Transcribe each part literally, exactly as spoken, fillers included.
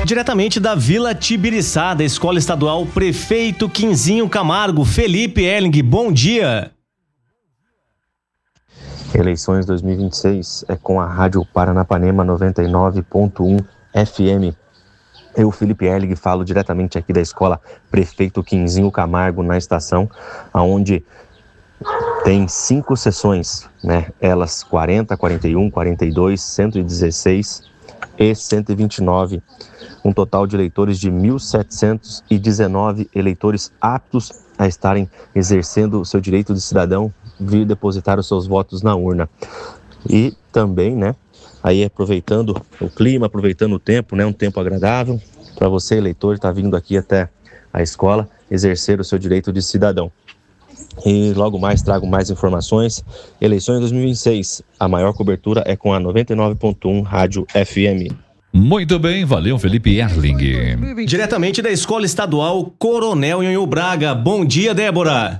Diretamente da Vila Tibiriçá, da Escola Estadual Prefeito Quinzinho Camargo, Felipe Erling, bom dia. Eleições dois mil e vinte e seis é com a Rádio Paranapanema noventa e nove ponto um F M. Eu, Felipe Erling, falo diretamente aqui da Escola Prefeito Quinzinho Camargo, na estação, onde tem cinco sessões, né? Elas quarenta, quarenta e um, quarenta e dois, cento e dezesseis e cento e vinte e nove. Um total de eleitores de mil setecentos e dezenove eleitores aptos a estarem exercendo o seu direito de cidadão, vir depositar os seus votos na urna. E também, né, aí aproveitando o clima, aproveitando o tempo, né, um tempo agradável, para você, eleitor, estar tá vindo aqui até a escola exercer o seu direito de cidadão. E logo mais trago mais informações. Eleições dois mil e vinte e seis, a maior cobertura é com a noventa e nove ponto um Rádio F M. Muito bem, valeu, Felipe Erling. Diretamente da Escola Estadual Coronel Nhonhô Braga, bom dia, Débora.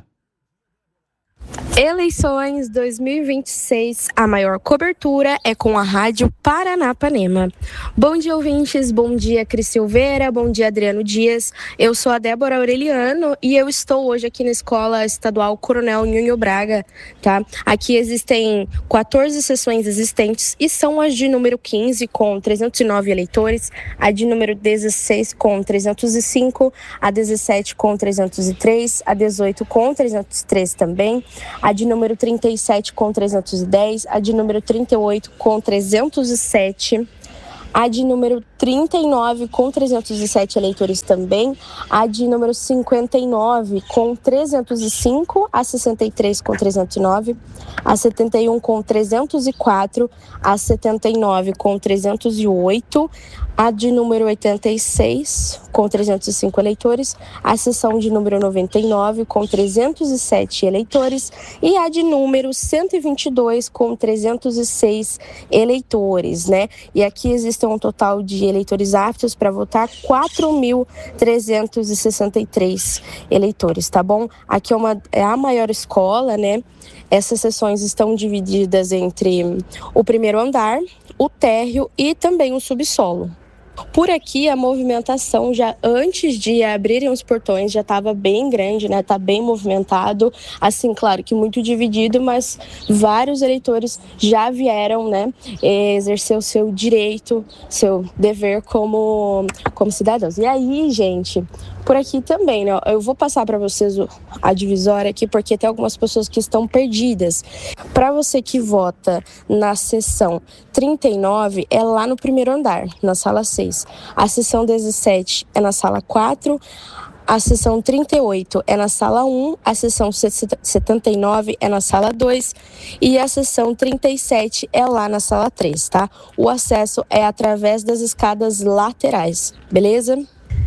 Eleições dois mil e vinte e seis, a maior cobertura é com a Rádio Paranapanema. Bom dia, ouvintes, bom dia, Cris Silveira, bom dia, Adriano Dias. Eu sou a Débora Aureliano e eu estou hoje aqui na Escola Estadual Coronel Nhonhô Braga, tá? Aqui existem quatorze sessões existentes e são as de número quinze com trezentos e nove eleitores, a de número dezesseis com trezentos e cinco, a dezessete com trezentos e três, a dezoito com trezentos e três também, a de número trinta e sete com trezentos e dez, a de número trinta e oito com trezentos e sete, a de número trinta e nove com trezentos e sete eleitores também, a de número cinquenta e nove com trezentos e cinco, a sessenta e três com trezentos e nove, a setenta e um com trezentos e quatro, a setenta e nove com trezentos e oito, a de número oitenta e seis com trezentos e cinco eleitores, a seção de número noventa e nove com trezentos e sete eleitores e a de número cento e vinte e dois com trezentos e seis eleitores, né? E aqui existe um total de eleitores aptos para votar quatro mil trezentos e sessenta e três eleitores, tá bom? Aqui é, uma, é a maior escola, né? Essas sessões estão divididas entre o primeiro andar, o térreo e também o subsolo. Por aqui a movimentação já antes de abrirem os portões já estava bem grande, né? Tá bem movimentado, assim, claro que muito dividido, mas vários eleitores já vieram, né, exercer o seu direito, seu dever como, como cidadãos. E aí, gente, por aqui também, né? Eu vou passar para vocês a divisória aqui, porque tem algumas pessoas que estão perdidas. Para você que vota na seção trinta e nove, é lá no primeiro andar, na sala seis. A seção dezessete é na sala quatro. A seção trinta e oito é na sala um, a seção setenta e nove é na sala dois e a seção trinta e sete é lá na sala três, tá? O acesso é através das escadas laterais, beleza?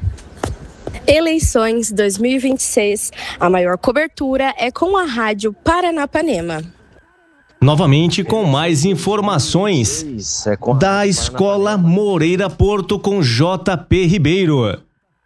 Eleições dois mil e vinte e seis, a maior cobertura é com a Rádio Paranapanema. Novamente com mais informações da Escola Moreira Porto com J P Ribeiro.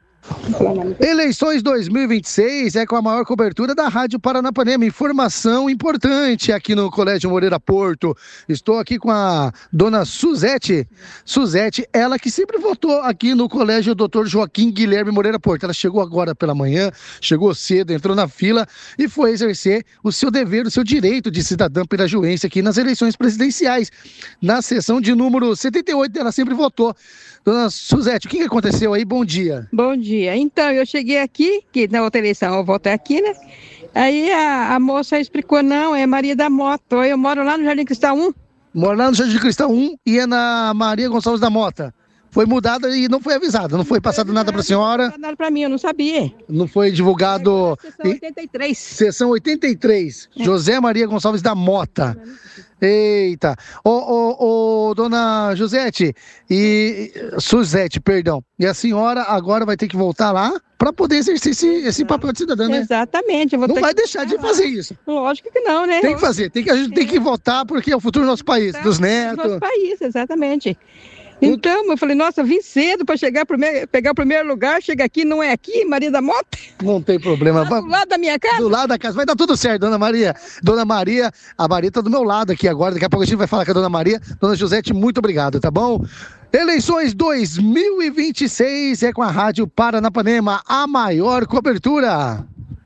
Eleições dois mil e vinte e seis é com a maior cobertura da Rádio Paranapanema. Informação importante aqui no Colégio Moreira Porto. Estou aqui com a dona Suzete. Suzete, ela que sempre votou aqui no Colégio doutor Joaquim Guilherme Moreira Porto. Ela chegou agora pela manhã, chegou cedo, entrou na fila e foi exercer o seu dever, o seu direito de cidadã pirajuense aqui nas eleições presidenciais. Na sessão de número setenta e oito, ela sempre votou. Dona Suzete, o que aconteceu aí? Bom dia. Bom dia. Então, eu cheguei aqui, que na outra eleição eu votei aqui, né? Aí a, a moça explicou, não, é Maria da Mota. Eu moro lá no Jardim Cristal um. Moro lá no Jardim Cristal um e é na Maria Gonçalves da Mota. Foi mudada e não foi avisada, não foi passado nada para a senhora? Não foi nada para mim, eu não sabia. Não foi divulgado... Sessão oitenta e três. Sessão oitenta e três, é. José Maria Gonçalves da Mota. Eita. Ô, ô, ô, dona Josete, e... Suzete, perdão. E a senhora agora vai ter que voltar lá para poder exercer esse, esse papel de cidadã, né? Exatamente. Eu vou não ter vai que deixar de fazer isso. Lógico que não, né? Tem que fazer, tem que, a gente tem que votar porque é o futuro do nosso país, dos netos. Do nosso país, exatamente. Então, eu falei, nossa, vim cedo para chegar primeiro, pegar o primeiro lugar, chega aqui, não é aqui, Maria da Mota? Não tem problema. Tá do lado da minha casa? Do lado da casa, vai dar tudo certo, dona Maria. Dona Maria, a Maria tá do meu lado aqui agora, daqui a pouco a gente vai falar com a dona Maria. Dona Josete, muito obrigado, tá bom? Eleições dois mil e vinte e seis é com a Rádio Paranapanema, a maior cobertura.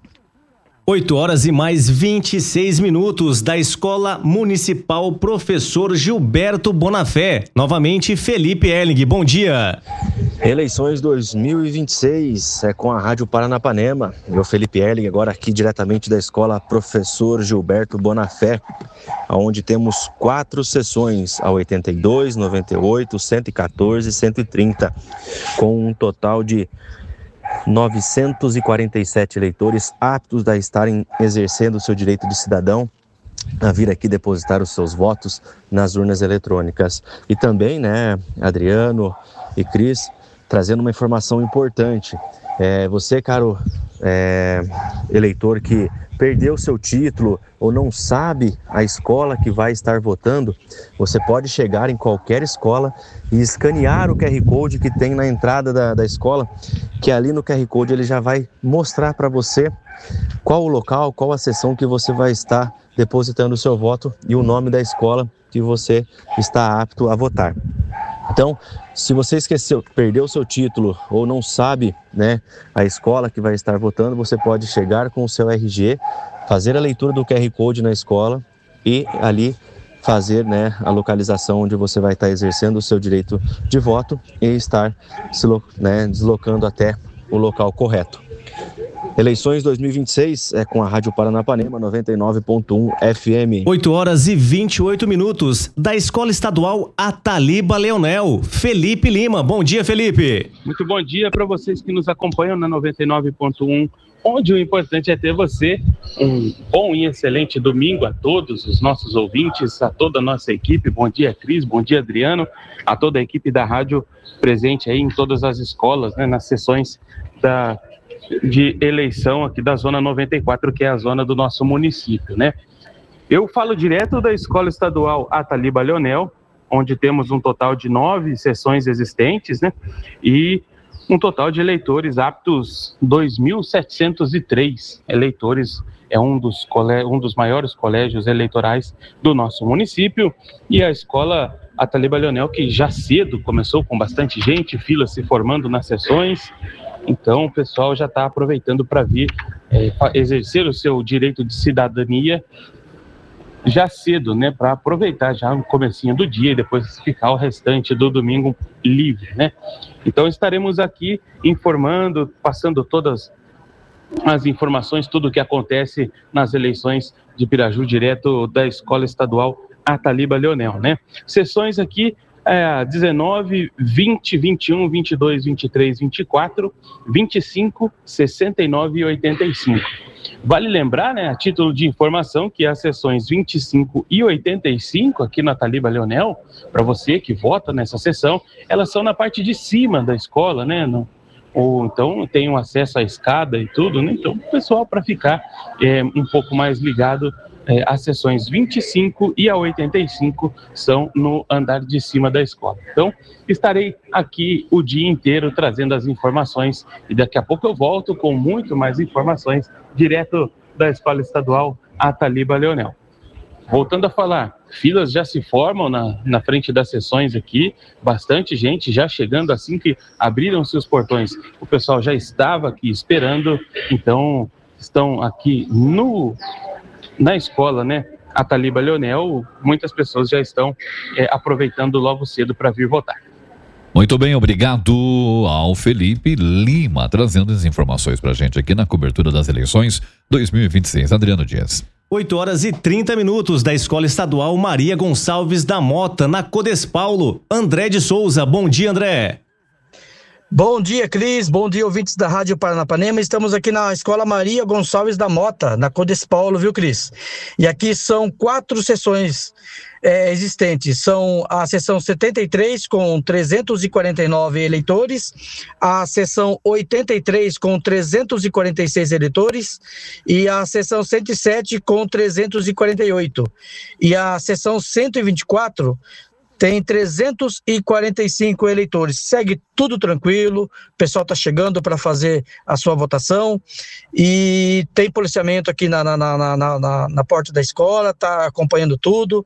oito horas e mais vinte e seis minutos da Escola Municipal Professor Gilberto Bonafé. Novamente, Felipe Erling, bom dia. Eleições dois mil e vinte e seis é com a Rádio Paranapanema. Eu, Felipe Erling, agora aqui diretamente da Escola Professor Gilberto Bonafé, onde temos quatro sessões, a oitenta e dois, noventa e oito, cento e quatorze e cento e trinta, com um total de novecentos e quarenta e sete eleitores aptos a estarem exercendo o seu direito de cidadão a vir aqui depositar os seus votos nas urnas eletrônicas. E também, né, Adriano e Cris, trazendo uma informação importante. É, você, caro é, eleitor que perdeu seu título ou não sabe a escola que vai estar votando, você pode chegar em qualquer escola e escanear o Q R Code que tem na entrada da, da escola, que ali no Q R Code ele já vai mostrar para você qual o local, qual a sessão que você vai estar depositando o seu voto e o nome da escola que você está apto a votar. Então, se você esqueceu, perdeu o seu título ou não sabe, né, a escola que vai estar votando, você pode chegar com o seu R G, fazer a leitura do Q R Code na escola e ali fazer, né, a localização onde você vai estar exercendo o seu direito de voto e estar se, né, deslocando até o local correto. Eleições dois mil e vinte e seis é com a Rádio Paranapanema noventa e nove ponto um F M. oito horas e vinte e oito minutos da Escola Estadual Ataliba Leonel. Felipe Lima, bom dia, Felipe. Muito bom dia para vocês que nos acompanham na noventa e nove ponto um, onde o importante é ter você. Um bom e excelente domingo a todos os nossos ouvintes, a toda a nossa equipe. Bom dia, Cris, bom dia, Adriano, a toda a equipe da rádio presente aí em todas as escolas, né, nas sessões da de eleição aqui da zona noventa e quatro, que é a zona do nosso município, né? Eu falo direto da Escola Estadual Ataliba Leonel, onde temos um total de nove sessões existentes, né? E um total de eleitores aptos, dois mil setecentos e três eleitores. É um dos, cole... um dos maiores colégios eleitorais do nosso município. E a Escola Ataliba Leonel, que já cedo começou com bastante gente, filas se formando nas sessões. Então, o pessoal já está aproveitando para vir é, exercer o seu direito de cidadania já cedo, né? Para aproveitar já no comecinho do dia e depois ficar o restante do domingo livre, né? Então, estaremos aqui informando, passando todas as informações, tudo o que acontece nas eleições de Piraju, direto da Escola Estadual Ataliba Leonel, né? Sessões aqui é, dezenove, vinte, vinte e um, vinte e dois, vinte e três, vinte e quatro, vinte e cinco, sessenta e nove e oitenta e cinco. Vale lembrar, né, a título de informação, que as sessões vinte e cinco e oitenta e cinco aqui na Ataliba Leonel, para você que vota nessa sessão, elas são na parte de cima da escola, né? No, ou então tem um acesso à escada e tudo, né? Então, o pessoal, para ficar é, um pouco mais ligado, É, as sessões vinte e cinco e a oitenta e cinco são no andar de cima da escola. Então, estarei aqui o dia inteiro trazendo as informações e daqui a pouco eu volto com muito mais informações direto da Escola Estadual Ataliba Leonel. Voltando a falar, filas já se formam na, na frente das sessões aqui, bastante gente já chegando assim que abriram-se os portões. O pessoal já estava aqui esperando, então estão aqui no... na escola, né, Ataliba Leonel, muitas pessoas já estão é, aproveitando logo cedo para vir votar. Muito bem, obrigado ao Felipe Lima, trazendo as informações para a gente aqui na cobertura das eleições dois mil e vinte e seis. Adriano Dias. oito horas e trinta minutos da Escola Estadual Maria Gonçalves da Mota, na Codespaulo. André de Souza, bom dia, André. Bom dia, Cris. Bom dia, ouvintes da Rádio Paranapanema. Estamos aqui na Escola Maria Gonçalves da Mota, na Codespaulo, viu, Cris? E aqui são quatro sessões é, existentes. São a sessão setenta e três com trezentos e quarenta e nove eleitores, a sessão oitenta e três com trezentos e quarenta e seis eleitores e a sessão cento e sete com trezentos e quarenta e oito. E a sessão cento e vinte e quatro tem trezentos e quarenta e cinco eleitores. Segue tudo tranquilo, o pessoal está chegando para fazer a sua votação e tem policiamento aqui na, na, na, na, na, na porta da escola, está acompanhando tudo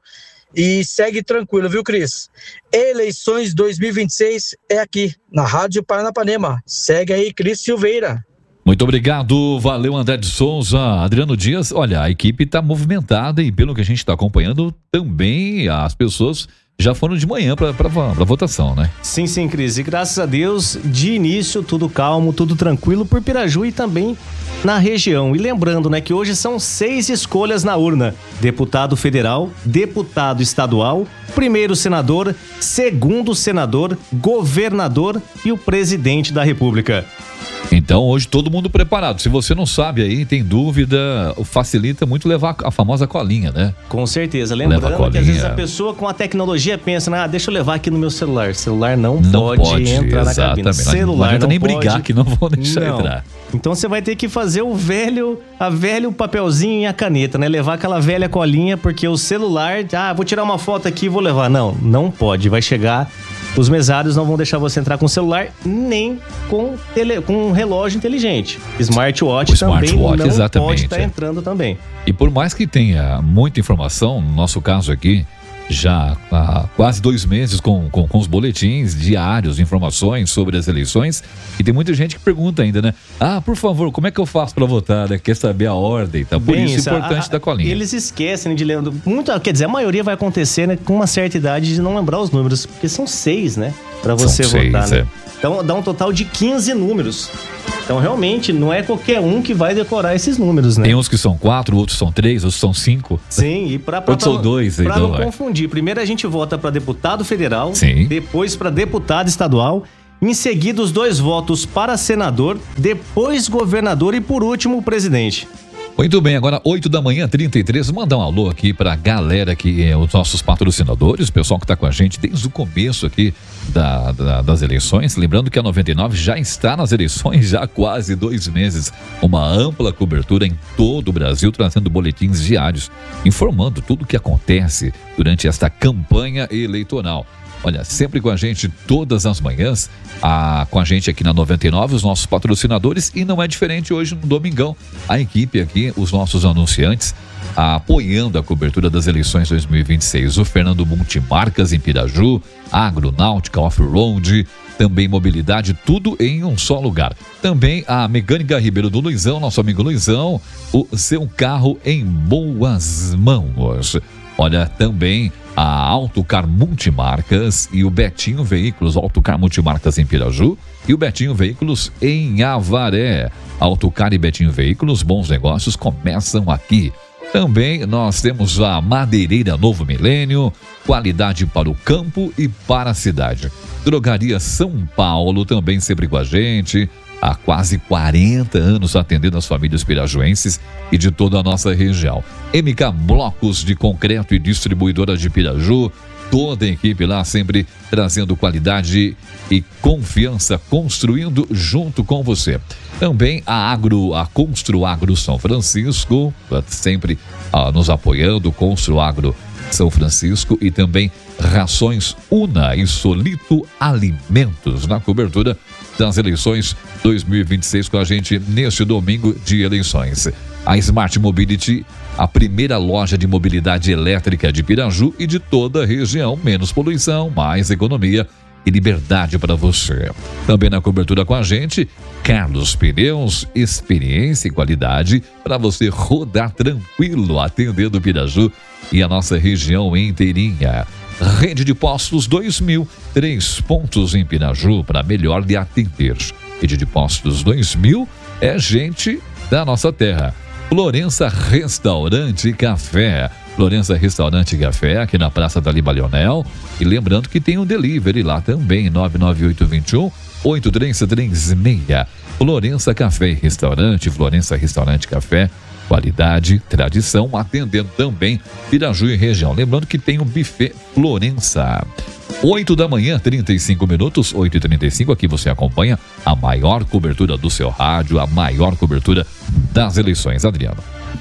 e segue tranquilo, viu, Cris? Eleições dois mil e vinte e seis é aqui, na Rádio Paranapanema. Segue aí, Cris Silveira. Muito obrigado, valeu André de Souza, Adriano Dias. Olha, a equipe está movimentada e pelo que a gente está acompanhando, também as pessoas já foram de manhã para a votação, né? Sim, sim, Cris. E graças a Deus, de início, tudo calmo, tudo tranquilo por Piraju e também na região. E lembrando, né, que hoje são seis escolhas na urna: deputado federal, deputado estadual, primeiro senador, segundo senador, governador e o presidente da República. Então, hoje todo mundo preparado. Se você não sabe aí, tem dúvida, facilita muito levar a famosa colinha, né? Com certeza. Lembrando que às vezes a pessoa com a tecnologia pensa, ah, deixa eu levar aqui no meu celular. Celular não, não pode, pode entrar na cabine. Celular não adianta nem pode. brigar que não vão deixar não. entrar. Então você vai ter que fazer o velho, a velho papelzinho e a caneta, né? Levar aquela velha colinha, porque o celular, ah, vou tirar uma foto aqui e vou levar. Não, não pode. Vai chegar, os mesários não vão deixar você entrar com celular, nem com, tele, com um relógio inteligente. Smartwatch o também smartwatch, não exatamente, pode estar é. entrando também. E por mais que tenha muita informação, no nosso caso aqui, já há quase dois meses com, com, com os boletins diários, informações sobre as eleições, e tem muita gente que pergunta ainda, né? Ah, por favor, como é que eu faço para votar? Né? Quer saber a ordem, tá? Por Bem, isso é importante a, da colinha. Eles esquecem de ler, muito, quer dizer, a maioria vai acontecer, né, com uma certa idade de não lembrar os números, porque são seis, né, para você são votar, seis, né? É. Então dá um total de quinze números. Então realmente não é qualquer um que vai decorar esses números, né? Tem uns que são quatro, outros são três, outros são cinco. Sim, e para outros são dois. Para então não vai. confundir, primeiro a gente vota para deputado federal, Sim. depois para deputado estadual, em seguida os dois votos para senador, depois governador e por último o presidente. Muito bem, agora oito da manhã, trinta e três, mandar um alô aqui pra galera que é os nossos patrocinadores, o pessoal que tá com a gente desde o começo aqui da, da, das eleições. Lembrando que a noventa e nove já está nas eleições já há quase dois meses. Uma ampla cobertura em todo o Brasil, trazendo boletins diários, informando tudo o que acontece durante esta campanha eleitoral. Olha, sempre com a gente todas as manhãs, a, com a gente aqui na noventa e nove, os nossos patrocinadores, e não é diferente hoje no domingão. A equipe aqui, os nossos anunciantes, a, apoiando a cobertura das eleições dois mil e vinte e seis. O Fernando Multimarcas em Piraju, Agronáutica, Off-Road, também mobilidade, tudo em um só lugar. Também a Mecânica Ribeiro do Luizão, nosso amigo Luizão, o seu carro em boas mãos. Olha, também a Autocar Multimarcas e o Betinho Veículos, Autocar Multimarcas em Piraju e o Betinho Veículos em Avaré. Autocar e Betinho Veículos, bons negócios começam aqui. Também nós temos a Madeireira Novo Milênio, qualidade para o campo e para a cidade. Drogaria São Paulo também sempre com a gente. Há quase quarenta anos atendendo as famílias pirajuenses e de toda a nossa região. M K Blocos de Concreto e Distribuidora de Piraju, toda a equipe lá sempre trazendo qualidade e confiança, construindo junto com você. Também a Agro, a Constru Agro São Francisco, sempre ah, nos apoiando, Constru Agro São Francisco, e também Rações Una e Solito Alimentos na cobertura das eleições dois mil e vinte e seis com a gente neste domingo de eleições. A Smart Mobility, a primeira loja de mobilidade elétrica de Piraju e de toda a região. Menos poluição, mais economia e liberdade para você. Também na cobertura com a gente, Carlos Pneus, experiência e qualidade para você rodar tranquilo, atendendo Piraju e a nossa região inteirinha. Rede de Postos dois mil, três pontos em Piraju para melhor lhe atender. Rede de Postos dois mil é gente da nossa terra. Florença Restaurante e Café. Florença Restaurante e Café, aqui na Praça da Libalionel. E lembrando que tem um delivery lá também, nove nove oito dois um, oito três três seis. Florença Café e Restaurante, Florença Restaurante e Café. Qualidade, tradição, atendendo também Piraju e região. Lembrando que tem o buffet Florença. oito da manhã, trinta e cinco minutos, oito e trinta e cinco, aqui você acompanha a maior cobertura do seu rádio, a maior cobertura das eleições. Adriano.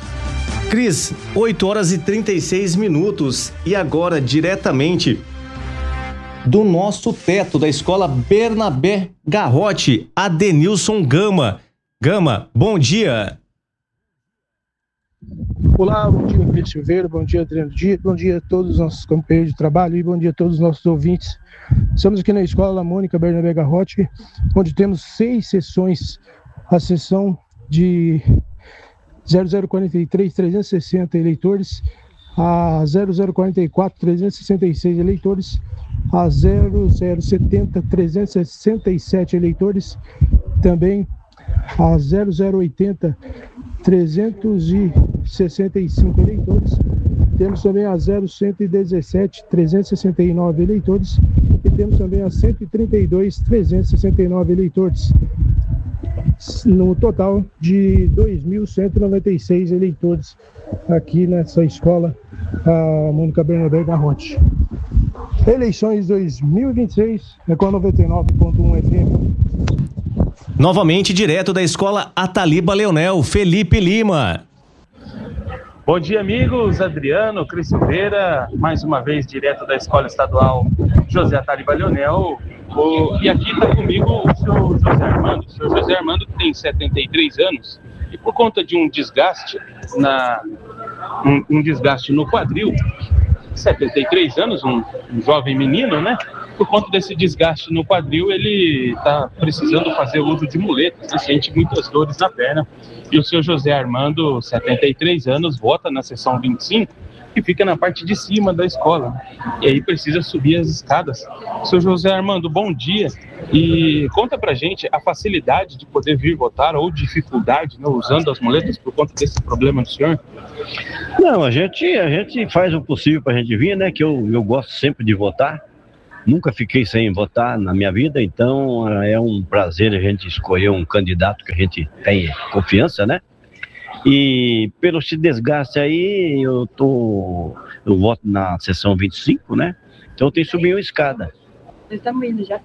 Cris, oito horas e trinta e seis minutos, e agora diretamente do nosso teto da Escola Bernabé Garrote, Adenilson Gama. Gama, bom dia. Olá, bom dia, Cris Silveira, bom dia, Adriano Dias, bom dia a todos os nossos companheiros de trabalho e bom dia a todos os nossos ouvintes. Estamos aqui na Escola Mônica Bernabé Garrote, onde temos seis sessões, a sessão de zero zero quatro três, trezentos e sessenta eleitores, a zero zero quatro quatro, trezentos e sessenta e seis eleitores, a zero zero setenta, trezentos e sessenta e sete eleitores, também a zero zero oitenta, trezentos e sessenta e cinco eleitores, temos também a zero cento e dezessete, trezentos e sessenta e nove eleitores e temos também a cento e trinta e dois, trezentos e sessenta e nove eleitores, no total de dois mil cento e noventa e seis eleitores aqui nessa escola, a Mônica Bernabé Garrote. Eleições dois mil e vinte e seis, é com a noventa e nove ponto um F M. Novamente, direto da escola Ataliba Leonel, Felipe Lima. Bom dia, amigos. Adriano, Cris Silveira, mais uma vez direto da Escola Estadual José Ataliba Leonel. O, e aqui está comigo o senhor José Armando. O senhor José Armando que tem setenta e três anos e por conta de um desgaste, na, um, um desgaste no quadril, setenta e três anos, um, um jovem menino, né? Por conta desse desgaste no quadril, ele está precisando fazer uso de muletas, né? Sente muitas dores na perna. E o senhor José Armando, setenta e três anos, vota na seção vinte e cinco, que fica na parte de cima da escola. E aí precisa subir as escadas. Senhor José Armando, bom dia. E conta pra gente a facilidade de poder vir votar ou dificuldade, né, usando as muletas por conta desse problema do senhor? Não, a gente, a gente faz o possível pra gente vir, né? Que eu, eu gosto sempre de votar. Nunca fiquei sem votar na minha vida, então é um prazer a gente escolher um candidato que a gente tem confiança, né? E pelo esse desgaste aí, eu tô, eu voto na seção vinte e cinco, né? Então eu tenho que subir uma escada. Nós estamos indo já.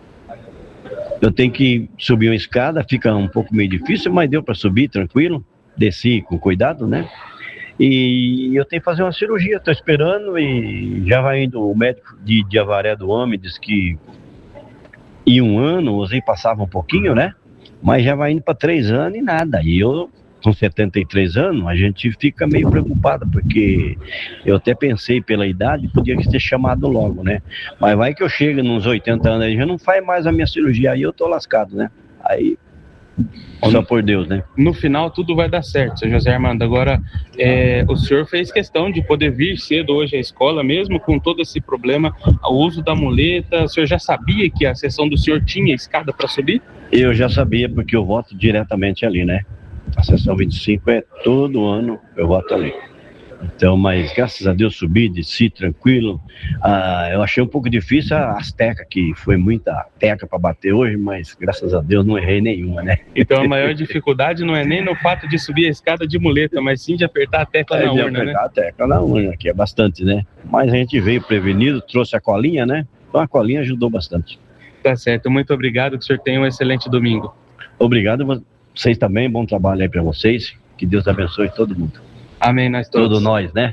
Eu tenho que subir uma escada, fica um pouco meio difícil, mas deu para subir tranquilo, desci com cuidado, né? E eu tenho que fazer uma cirurgia, estou esperando e já vai indo, o médico de, de Avaré do Homem disse que em um ano, usei passava um pouquinho, né? Mas já vai indo para três anos e nada. E eu, com setenta e três anos, a gente fica meio preocupado, porque eu até pensei pela idade, podia ter chamado logo, né? Mas vai que eu chego nos oitenta anos, aí já não faz mais a minha cirurgia, aí eu tô lascado, né? Aí... Só por Deus, né? No final tudo vai dar certo, senhor José Armando. Agora, é, o senhor fez questão de poder vir cedo hoje à escola, mesmo com todo esse problema, o uso da muleta. O senhor já sabia que a sessão do senhor tinha escada para subir? Eu já sabia, porque eu voto diretamente ali, né? A sessão vinte e cinco é todo ano, eu voto ali. Então, mas graças a Deus subi, desci tranquilo. Ah, eu achei um pouco difícil as tecas, que foi muita teca para bater hoje, mas graças a Deus não errei nenhuma, né? Então a maior dificuldade não é nem no fato de subir a escada de muleta, mas sim de apertar a tecla é, na de urna, apertar né? a tecla na urna, que é bastante, né? Mas a gente veio prevenido, trouxe a colinha, né? Então a colinha ajudou bastante. Tá certo, muito obrigado, que o senhor tenha um excelente domingo. Obrigado, vocês também, bom trabalho aí para vocês, que Deus abençoe todo mundo. Amém, nós todos. Todos nós, né?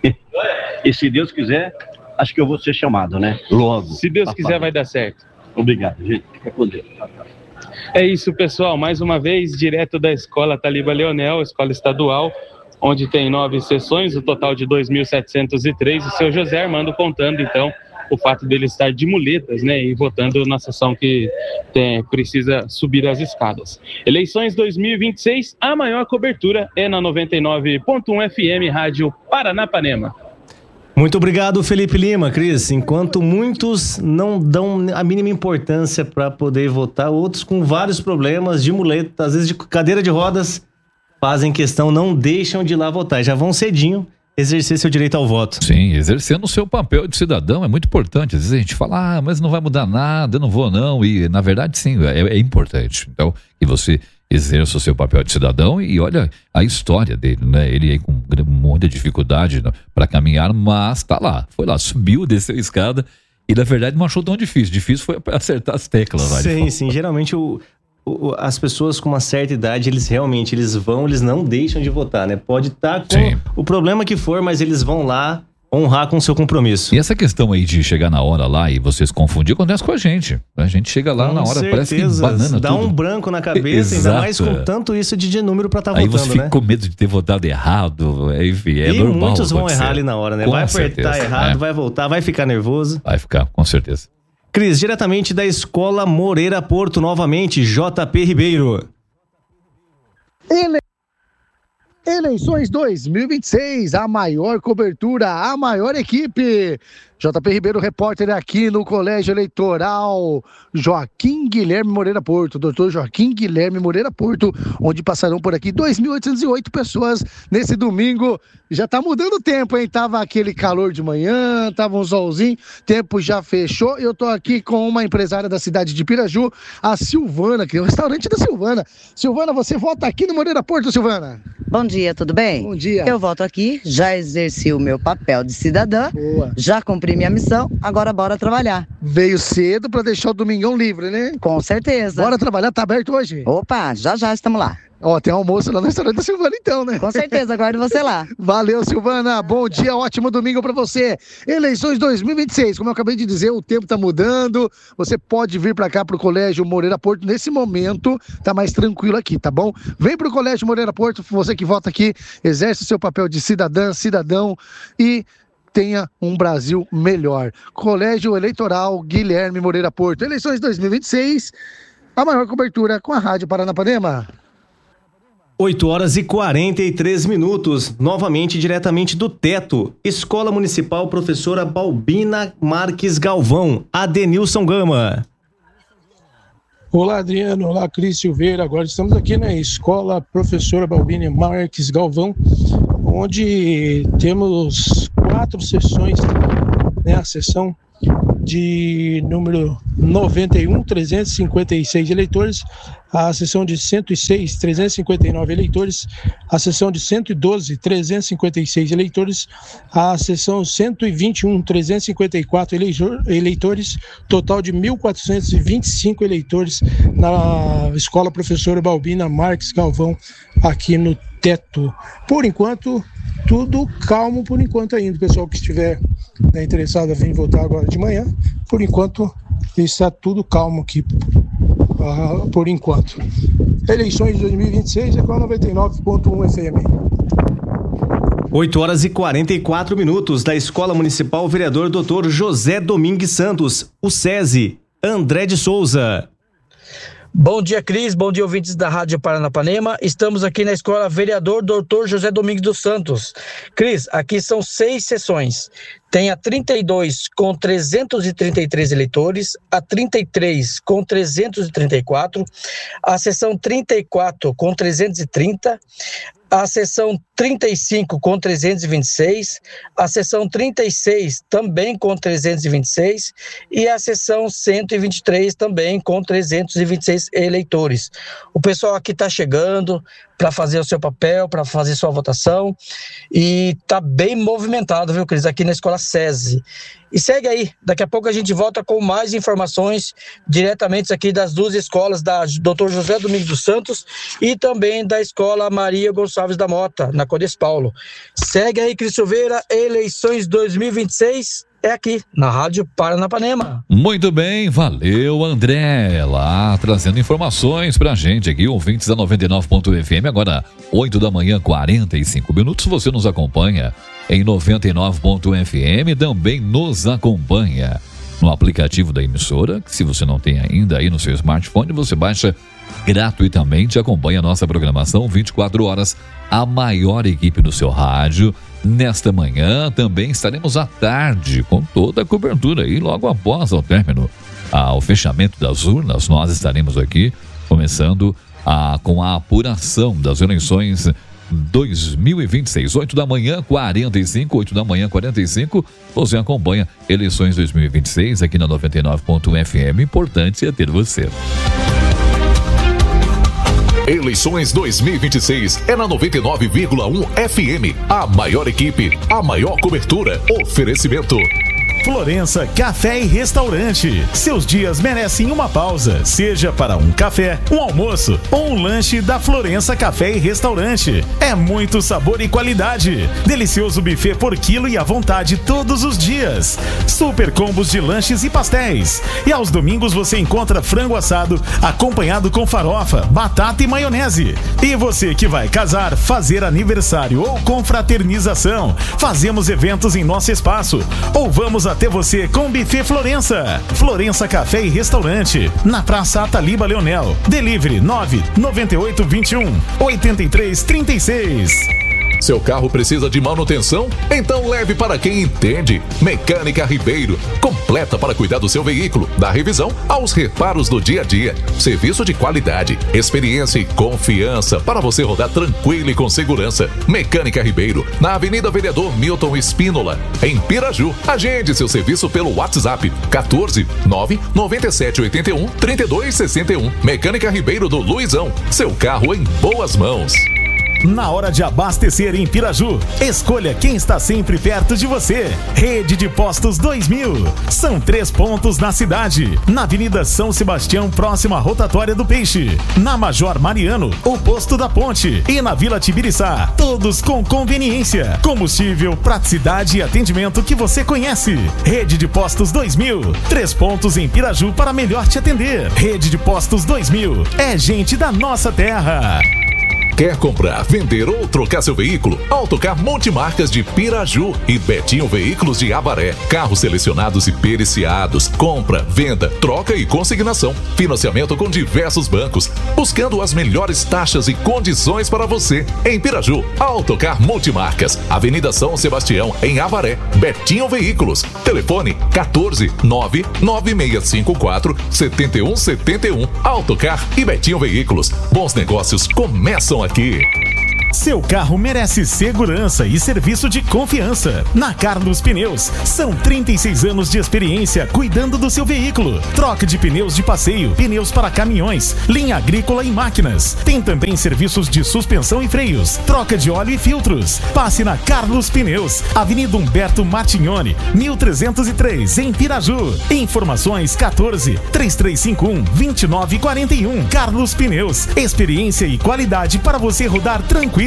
E se Deus quiser, acho que eu vou ser chamado, né? Logo. Se Deus quiser, vai dar certo. Obrigado, gente. Fica com Deus. É isso, pessoal. Mais uma vez, direto da Escola Ataliba Leonel, escola estadual, onde tem nove sessões, o total de dois mil setecentos e três. O seu José Armando contando, então, o fato dele estar de muletas, né, e votando na sessão que tem, precisa subir as escadas. Eleições dois mil e vinte e seis, a maior cobertura é na noventa e nove ponto um F M, Rádio Paranapanema. Muito obrigado, Felipe Lima. Cris, enquanto muitos não dão a mínima importância para poder votar, outros com vários problemas de muleta, às vezes de cadeira de rodas, fazem questão, não deixam de ir lá votar, já vão cedinho exercer seu direito ao voto. Sim, exercendo o seu papel de cidadão é muito importante. Às vezes a gente fala, ah, mas não vai mudar nada, eu não vou não, e na verdade sim, é, é importante. Então, que você exerça o seu papel de cidadão e olha a história dele, né? Ele aí com um monte de dificuldade para caminhar, mas tá lá, foi lá, subiu, desceu a escada e na verdade não achou tão difícil. Difícil foi acertar as teclas lá. Sim, sim, geralmente o... as pessoas com uma certa idade, eles realmente, eles vão, eles não deixam de votar, né? Pode estar com Sim. o problema que for, mas eles vão lá, honrar com o seu compromisso. E essa questão aí de chegar na hora lá e vocês confundir, acontece com a gente. A gente chega lá com na hora, certeza, parece que banana dá tudo. um branco na cabeça, Exato. ainda mais com tanto isso de, de número pra estar tá aí votando, você fica né? com medo de ter votado errado, enfim, é e normal. E muitos vão acontecer. errar ali na hora, né? Com vai apertar certeza, errado, é. vai voltar, vai ficar nervoso. Vai ficar, com certeza. Cris, diretamente da Escola Moreira Porto, novamente, J P Ribeiro. Ele... Eleições dois mil e vinte e seis, a maior cobertura, a maior equipe. J P Ribeiro, repórter aqui no Colégio Eleitoral Joaquim Guilherme Moreira Porto, doutor Joaquim Guilherme Moreira Porto, onde passarão por aqui dois mil oitocentas e oito pessoas nesse domingo. Já tá mudando o tempo, hein? Tava aquele calor de manhã, tava um solzinho, tempo já fechou. Eu tô aqui com uma empresária da cidade de Piraju, a Silvana, que é o restaurante da Silvana. Silvana, você vota aqui no Moreira Porto, Silvana? Bom dia, tudo bem? Bom dia. Eu voto aqui, já exerci o meu papel de cidadã, Boa. Já cumpri minha missão, agora bora trabalhar. Veio cedo pra deixar o domingão livre, né? Com certeza. Bora trabalhar, tá aberto hoje? Opa, já já estamos lá. Ó, tem almoço lá no restaurante da Silvana então, né? Com certeza, aguardo você lá. Valeu, Silvana, bom dia, ótimo domingo pra você. Eleições dois mil e vinte e seis, como eu acabei de dizer, o tempo tá mudando, você pode vir pra cá pro Colégio Moreira Porto, nesse momento tá mais tranquilo aqui, tá bom? Vem pro Colégio Moreira Porto, você que vota aqui, exerce o seu papel de cidadã, cidadão e tenha um Brasil melhor. Colégio Eleitoral Guilherme Moreira Porto, eleições dois mil e vinte e seis, a maior cobertura com a Rádio Paranapanema. oito horas e quarenta e três minutos, novamente diretamente do teto. Escola Municipal Professora Balbina Marques Galvão, Adenilson Gama. Olá, Adriano. Olá, Cris Silveira. Agora estamos aqui na Escola Professora Balbina Marques Galvão, onde temos quatro sessões, né? A sessão de número noventa e um, trezentos e cinquenta e seis eleitores, a sessão de cento e seis, trezentos e cinquenta e nove eleitores, a sessão de cento e doze, trezentos e cinquenta e seis eleitores, a sessão cento e vinte e um, trezentos e cinquenta e quatro eleitor, eleitores, total de mil quatrocentos e vinte e cinco eleitores na Escola Professora Balbina Marques Galvão, aqui no teto. Por enquanto, tudo calmo por enquanto ainda. O pessoal que estiver, né, interessado a vir votar agora de manhã, por enquanto está tudo calmo aqui, uh, por enquanto. Eleições de dois mil e vinte e seis é com a noventa e nove ponto um F M. oito horas e quarenta e quatro minutos, da Escola Municipal Vereador doutor José Domingues Santos, o SESI, André de Souza. Bom dia, Cris. Bom dia, ouvintes da Rádio Paranapanema. Estamos aqui na Escola Vereador doutor José Domingues dos Santos. Cris, aqui são seis sessões. Tem a trinta e dois com trezentos e trinta e três eleitores, a trinta e três com trezentos e trinta e quatro, a sessão trinta e quatro com trezentos e trinta, a sessão trinta e cinco com trezentos e vinte e seis, a sessão trinta e seis também com trezentos e vinte e seis e a sessão cento e vinte e três também com trezentos e vinte e seis eleitores. O pessoal aqui está chegando para fazer o seu papel, para fazer sua votação, e está bem movimentado, viu, Cris, aqui na Escola SESI. E segue aí, daqui a pouco a gente volta com mais informações diretamente aqui das duas escolas, da doutor José Domingues dos Santos e também da Escola Maria Gonçalves da Mota, na Codes Paulo. Segue aí, Cris Silveira, eleições dois mil e vinte e seis é aqui, na Rádio Paranapanema. Muito bem, valeu, André, lá trazendo informações pra gente aqui, ouvintes da noventa e nove ponto F M, agora oito da manhã, quarenta e cinco minutos, você nos acompanha em noventa e nove ponto F M, também nos acompanha no aplicativo da emissora, que se você não tem ainda aí no seu smartphone, você baixa gratuitamente, acompanha a nossa programação vinte e quatro horas, a maior equipe do seu rádio. Nesta manhã também estaremos à tarde com toda a cobertura e logo após ao término, ao fechamento das urnas, nós estaremos aqui começando a, com a apuração das eleições dois mil e vinte e seis, oito da manhã, quarenta e cinco, oito da manhã, quarenta e cinco, você acompanha eleições dois mil e vinte e seis aqui na noventa e nove ponto um F M, importante é ter você. Eleições dois mil e vinte e seis é na noventa e nove vírgula um F M. A maior equipe, a maior cobertura. Oferecimento Florença Café e Restaurante. Seus dias merecem uma pausa, seja para um café, um almoço ou um lanche da Florença Café e Restaurante. É muito sabor e qualidade. Delicioso buffet por quilo e à vontade todos os dias. Super combos de lanches e pastéis. E aos domingos você encontra frango assado acompanhado com farofa, batata e maionese. E você que vai casar, fazer aniversário ou confraternização, fazemos eventos em nosso espaço ou vamos até você com Buffet Florença. Florença Café e Restaurante, na Praça Ataliba Leonel. Delivery nove nove oito dois um oito três três seis. Seu carro precisa de manutenção? Então leve para quem entende. Mecânica Ribeiro, completa para cuidar do seu veículo, da revisão aos reparos do dia a dia. Serviço de qualidade, experiência e confiança para você rodar tranquilo e com segurança. Mecânica Ribeiro, na Avenida Vereador Milton Espínola, em Piraju. Agende seu serviço pelo WhatsApp quatorze nove nove sete oito um três dois seis um. Mecânica Ribeiro do Luizão, seu carro em boas mãos. Na hora de abastecer em Piraju, escolha quem está sempre perto de você. Rede de Postos dois mil. São três pontos na cidade. Na Avenida São Sebastião, próximo à Rotatória do Peixe. Na Major Mariano, o Posto da Ponte. E na Vila Tibiriçá, todos com conveniência, combustível, praticidade e atendimento que você conhece. Rede de Postos dois mil. Três pontos em Piraju para melhor te atender. Rede de Postos dois mil. É gente da nossa terra. Quer comprar, vender ou trocar seu veículo? Autocar Multimarcas de Piraju e Betinho Veículos de Avaré. Carros selecionados e periciados. Compra, venda, troca e consignação. Financiamento com diversos bancos. Buscando as melhores taxas e condições para você. Em Piraju, Autocar Multimarcas. Avenida São Sebastião, em Avaré. Betinho Veículos. Telefone quatorze nove nove seis cinco quatro sete um sete um. Autocar e Betinho Veículos. Bons negócios começam aqui. Seu carro merece segurança e serviço de confiança. Na Carlos Pneus, são trinta e seis anos de experiência cuidando do seu veículo. Troca de pneus de passeio, pneus para caminhões, linha agrícola e máquinas. Tem também serviços de suspensão e freios, troca de óleo e filtros. Passe na Carlos Pneus, Avenida Humberto Martignoni, mil trezentos e três, em Piraju. Informações quatorze, três três cinco um, dois nove quatro um. Carlos Pneus, experiência e qualidade para você rodar tranquilo.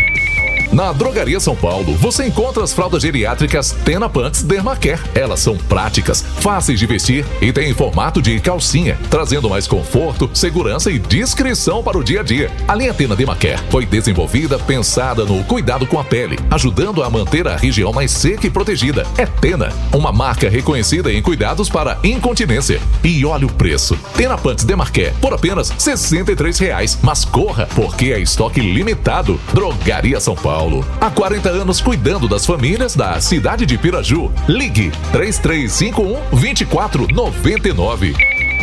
Na Drogaria São Paulo, você encontra as fraldas geriátricas Tena Pants Dermacare. Elas são práticas, fáceis de vestir e têm formato de calcinha, trazendo mais conforto, segurança e discrição para o dia a dia. A linha Tena Dermacare foi desenvolvida pensada no cuidado com a pele, ajudando a manter a região mais seca e protegida. É Tena, uma marca reconhecida em cuidados para incontinência. E olha o preço. Tena Pants Dermacare por apenas sessenta e três reais. Mas corra, porque é estoque limitado. Drogaria São Paulo. Há quarenta anos cuidando das famílias da cidade de Piraju. Ligue três três cinco um, dois quatro nove nove.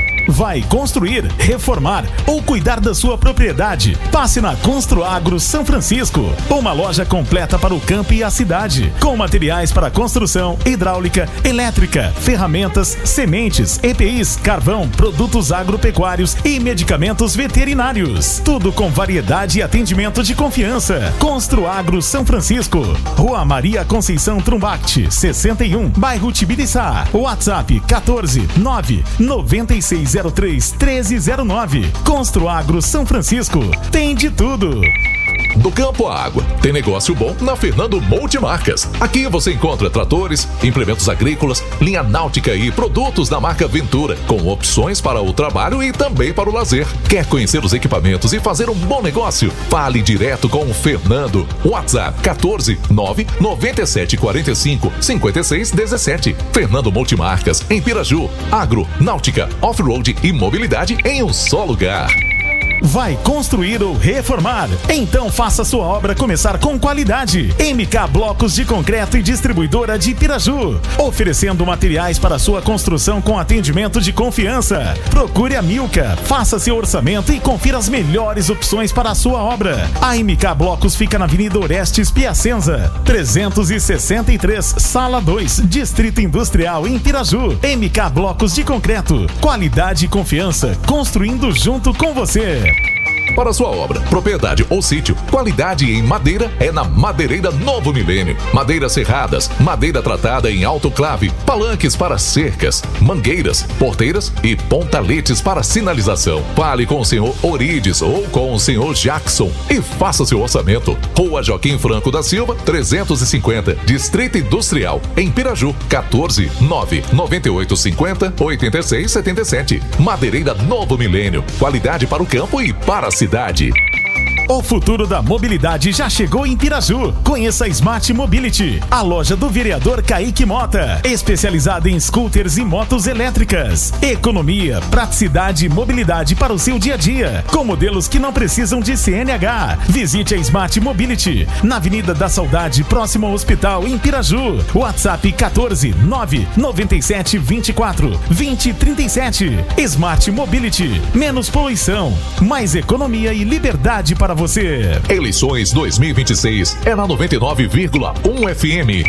Vai construir, reformar ou cuidar da sua propriedade? Passe na Construagro São Francisco, uma loja completa para o campo e a cidade, com materiais para construção, hidráulica, elétrica, ferramentas, sementes, E P Is, carvão, produtos agropecuários e medicamentos veterinários. Tudo com variedade e atendimento de confiança. Construagro São Francisco, Rua Maria Conceição Trumbacti, sessenta e um, bairro Tibiriçá. WhatsApp quatorze, nove nove seis zero três, treze zero nove. Construagro São Francisco. Tem de tudo. Do campo à água, tem negócio bom na Fernando Multimarcas. Aqui você encontra tratores, implementos agrícolas, linha náutica e produtos da marca Ventura, com opções para o trabalho e também para o lazer. Quer conhecer os equipamentos e fazer um bom negócio? Fale direto com o Fernando. WhatsApp quatorze, nove nove sete quatro cinco, cinco seis um sete. Fernando Multimarcas, em Piraju. Agro, náutica, off-road e mobilidade em um só lugar. Vai construir ou reformar? Então faça sua obra começar com qualidade. M K Blocos de Concreto e Distribuidora de Piraju, oferecendo materiais para sua construção com atendimento de confiança. Procure a Milka, faça seu orçamento e confira as melhores opções para a sua obra. A M K Blocos fica na Avenida Orestes Piacenza, trezentos e sessenta e três, Sala dois, Distrito Industrial, em Piraju. M K Blocos de Concreto, qualidade e confiança, construindo junto com você. Para sua obra, propriedade ou sítio, qualidade em madeira é na Madeireira Novo Milênio. Madeiras serradas, madeira tratada em autoclave, palanques para cercas, mangueiras, porteiras e pontaletes para sinalização. Fale com o senhor Orides ou com o senhor Jackson e faça seu orçamento. Rua Joaquim Franco da Silva, trezentos e cinquenta, Distrito Industrial, em Piraju, quatorze, nove, noventa e oito, cinquenta, oitenta e seis, setenta e sete. Madeireira Novo Milênio, qualidade para o campo e para a cidade. O futuro da mobilidade já chegou em Piraju. Conheça a Smart Mobility, a loja do vereador Kaique Mota, especializada em scooters e motos elétricas. Economia, praticidade e mobilidade para o seu dia a dia, com modelos que não precisam de C N H. Visite a Smart Mobility, na Avenida da Saudade, próximo ao hospital, em Piraju. WhatsApp quatorze, nove, noventa e sete, vinte e quatro, vinte, trinta e sete. Smart Mobility, menos poluição, mais economia e liberdade para você. Eleições dois mil e vinte e seis é na noventa e nove vírgula um F M.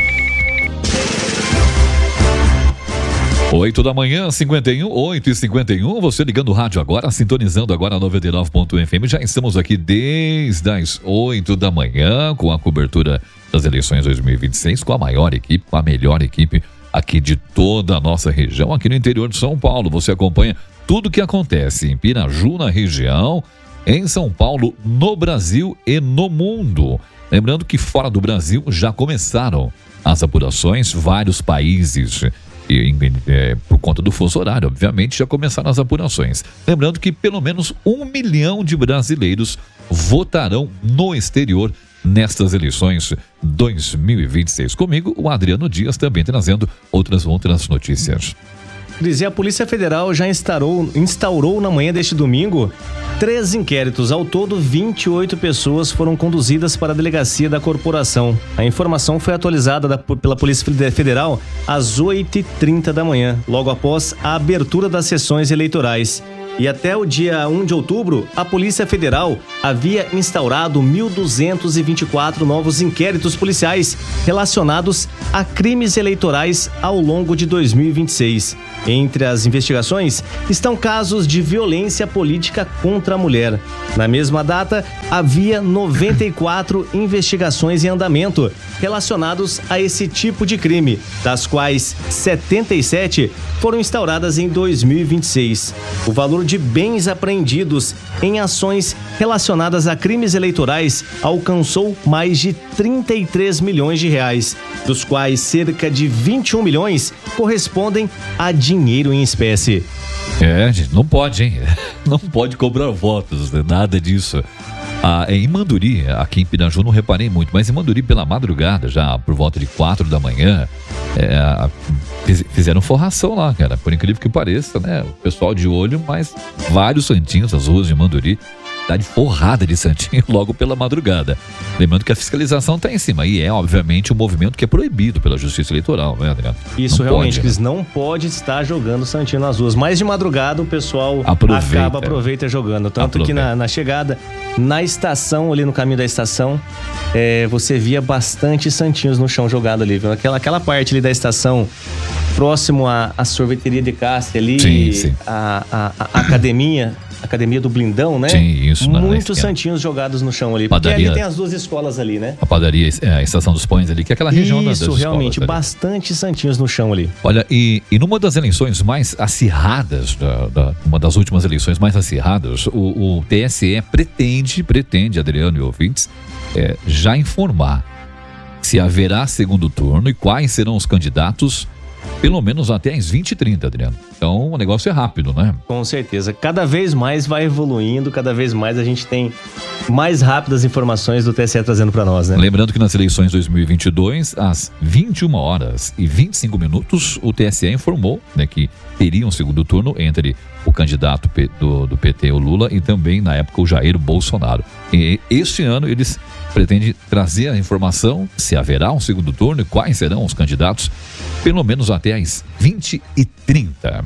oito da manhã, cinquenta e um, oito e cinquenta e um, você ligando o rádio agora, sintonizando agora a noventa e nove ponto um F M. Já estamos aqui desde as oito da manhã com a cobertura das eleições dois mil e vinte e seis, com a maior equipe, com a melhor equipe aqui de toda a nossa região, aqui no interior de São Paulo. Você acompanha tudo o que acontece em Piraju, na região, em São Paulo, no Brasil e no mundo. Lembrando que fora do Brasil já começaram as apurações, vários países, e, é, por conta do fuso horário, obviamente, já começaram as apurações. Lembrando que pelo menos um milhão de brasileiros votarão no exterior nestas eleições dois mil e vinte e seis. Comigo, o Adriano Dias, também trazendo outras, outras notícias. Cris, e a Polícia Federal já instaurou, instaurou na manhã deste domingo três inquéritos. Ao todo, vinte e oito pessoas foram conduzidas para a delegacia da corporação. A informação foi atualizada da, pela Polícia Federal às oito e trinta da manhã, logo após a abertura das sessões eleitorais. E até o dia um de outubro, a Polícia Federal havia instaurado mil duzentos e vinte e quatro novos inquéritos policiais relacionados a crimes eleitorais ao longo de dois mil e vinte e seis. Entre as investigações estão casos de violência política contra a mulher. Na mesma data, havia noventa e quatro investigações em andamento relacionados a esse tipo de crime, das quais setenta e sete foram instauradas em dois mil e vinte e seis. O valor de bens apreendidos em ações relacionadas a crimes eleitorais alcançou mais de trinta e três milhões de reais, dos quais cerca de vinte e um milhões correspondem a dinheiro em espécie. É, gente, não pode, hein? Não pode cobrar votos, né? Nada disso. Ah, em Manduri, aqui em Piraju, não reparei muito, mas em Manduri, pela madrugada, já por volta de quatro da manhã, é, fizeram forração lá, cara. Por incrível que pareça, né? O pessoal de olho, mas vários santinhos, as ruas de Manduri, tá de forrada de santinho logo pela madrugada. Lembrando que a fiscalização tá em cima. E é, obviamente, um movimento que é proibido pela Justiça Eleitoral, né, Adriano? Isso, não realmente, pode, Cris, né? não pode estar jogando santinho nas ruas. Mas de madrugada o pessoal aproveita, acaba, aproveita jogando. Tanto aproveita. que na, na chegada, na estação, ali no caminho da estação, é, você via bastante santinhos no chão jogado ali, viu? Aquela, aquela parte ali da estação, próximo à, à sorveteria de Cássia ali, sim, sim. A, a, a academia... Academia do Blindão, né? Sim, isso. Muitos santinhos jogados no chão ali. Padaria, porque ali tem as duas escolas ali, né? A padaria, é, a Estação dos Pães ali, que é aquela região das, das escolas. Isso, realmente, ali. Bastante santinhos no chão ali. Olha, e, e numa das eleições mais acirradas, da, da, uma das últimas eleições mais acirradas, o, o T S E pretende, pretende, Adriano e ouvintes, é, já informar se haverá segundo turno e quais serão os candidatos, pelo menos até às vinte e trinta, Adriano. Então o negócio é rápido, né? Com certeza. Cada vez mais vai evoluindo, cada vez mais a gente tem mais rápidas informações do T S E trazendo para nós, né? Lembrando que nas eleições dois mil e vinte e dois, às vinte e uma horas e vinte e cinco minutos, o T S E informou, né, que teria um segundo turno entre o candidato do, do P T, o Lula, e também, na época, o Jair Bolsonaro. E este ano eles pretendem trazer a informação se haverá um segundo turno e quais serão os candidatos, pelo menos até às vinte e trinta.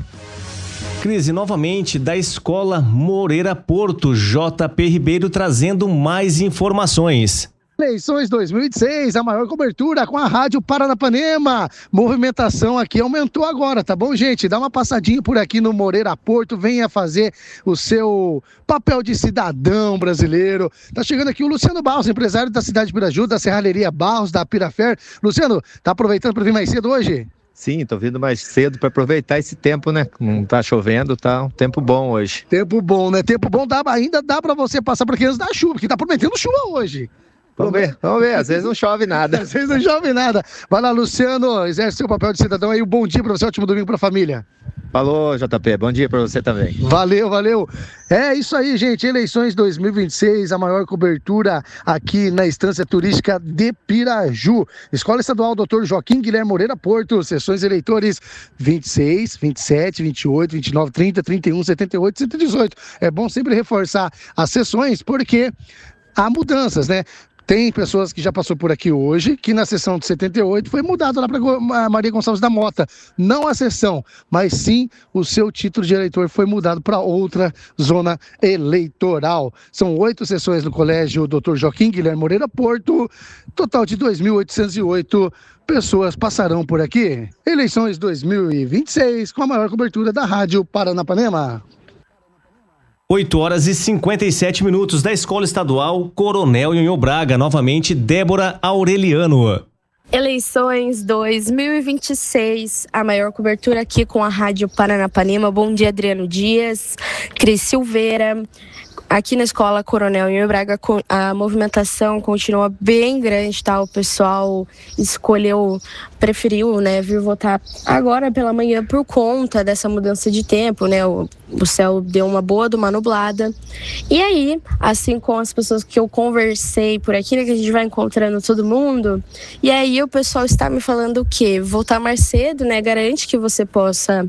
Cris, novamente da Escola Moreira Porto, J P Ribeiro trazendo mais informações. Eleições dois mil e vinte e seis, a maior cobertura com a Rádio Paranapanema. Movimentação aqui aumentou agora, tá bom, gente? Dá uma passadinha por aqui no Moreira Porto, venha fazer o seu papel de cidadão brasileiro. Tá chegando aqui o Luciano Barros, empresário da cidade de Piraju, da Serralheria Barros, da Pirafer. Luciano, tá aproveitando para vir mais cedo hoje? Sim, tô vindo mais cedo para aproveitar esse tempo, né? Não tá chovendo, tá um tempo bom hoje. Tempo bom, né? Tempo bom, dá, ainda dá para você passar por aqui antes da chuva, porque tá prometendo chuva hoje. Vamos ver, vamos ver, às vezes não chove nada. Às vezes não chove nada. Vai lá, Luciano, exerce seu papel de cidadão aí, um bom dia para você, ótimo domingo para a família. Falou, J P, bom dia para você também. Valeu, valeu. É isso aí, gente, eleições dois mil e vinte e seis, a maior cobertura aqui na Estância Turística de Piraju. Escola Estadual doutor Joaquim Guilherme Moreira Porto, sessões eleitores vinte e seis, vinte e sete, vinte e oito, vinte e nove, trinta, trinta e um, setenta e oito, cento e dezoito. É bom sempre reforçar as sessões, porque há mudanças, né? Tem pessoas que já passou por aqui hoje, que na sessão de setenta e oito foi mudado lá para Maria Gonçalves da Mota. Não a sessão, mas sim o seu título de eleitor foi mudado para outra zona eleitoral. São oito sessões no Colégio doutor Joaquim Guilherme Moreira Porto, total de dois mil oitocentos e oito pessoas passarão por aqui. Eleições dois mil e vinte e seis, com a maior cobertura da Rádio Paranapanema. oito horas e cinquenta e sete minutos da Escola Estadual Coronel Nhonhô Braga, novamente Débora Aureliano. Eleições dois mil e vinte e seis, a maior cobertura aqui com a Rádio Paranapanema. Bom dia, Adriano Dias, Cris Silveira. Aqui na Escola Coronel Nhonhô Braga, a movimentação continua bem grande, tá? O pessoal escolheu, preferiu, né, vir votar agora pela manhã por conta dessa mudança de tempo, né? O, o céu deu uma boa de uma nublada. E aí, assim com as pessoas que eu conversei por aqui, né, que a gente vai encontrando todo mundo, e aí o pessoal está me falando o quê? Voltar mais cedo, né? Garante que você possa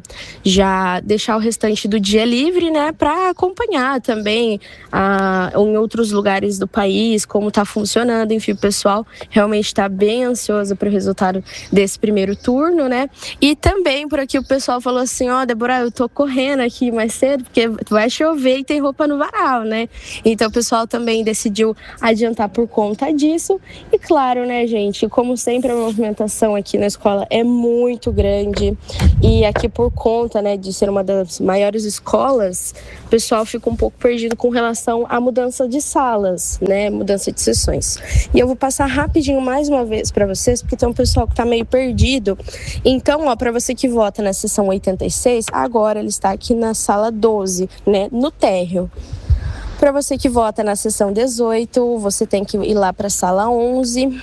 já deixar o restante do dia livre, né? Para acompanhar também Ah, em outros lugares do país, como está funcionando. Enfim, o pessoal realmente está bem ansioso para o resultado desse primeiro turno, né? E também por aqui o pessoal falou assim, ó, oh, Débora, eu tô correndo aqui mais cedo porque vai chover e tem roupa no varal, né? Então o pessoal também decidiu adiantar por conta disso. E claro, né, gente, como sempre a movimentação aqui na escola é muito grande e aqui por conta, né, de ser uma das maiores escolas, o pessoal fica um pouco perdido com relação à mudança de salas, né, mudança de sessões. E eu vou passar rapidinho mais uma vez para vocês, porque tem um pessoal que tá meio perdido. Então, ó, para você que vota na sessão oitenta e seis, agora ele está aqui na sala doze, né, no térreo. Para você que vota na sessão dezoito, você tem que ir lá para a sala onze.